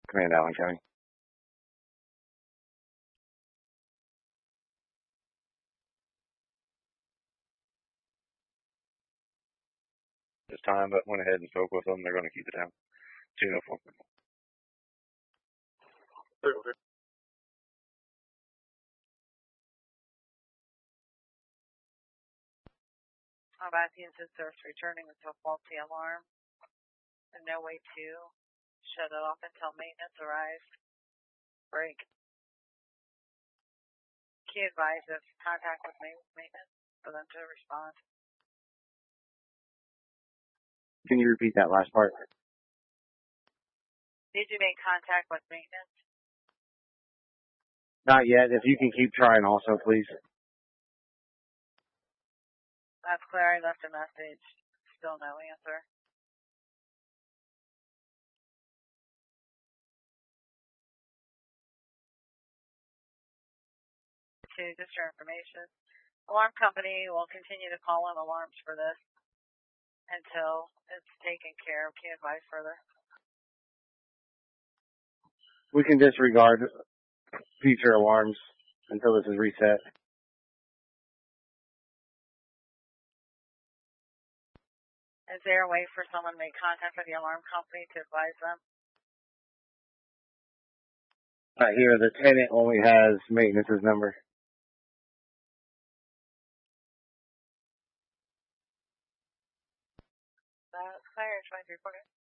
Command Allen County. This time, but went ahead and spoke with them. They're going to keep it down. 204. Combat unit starts returning with a faulty alarm. And no way to shut it off until maintenance arrives. Break. Key advised of contact with maintenance for them to respond. Can you repeat that last part? Did you make contact with maintenance? Not yet. If you can keep trying also, please. That's clear. I left a message. Still no answer. Just your information. Alarm company will continue to call in alarms for this until it's taken care of. Can't advise further. We can disregard future alarms until this is reset. Is there a way for someone to make contact with the alarm company to advise them? Right here, the tenant only has maintenance's number. Fire 23 quarter.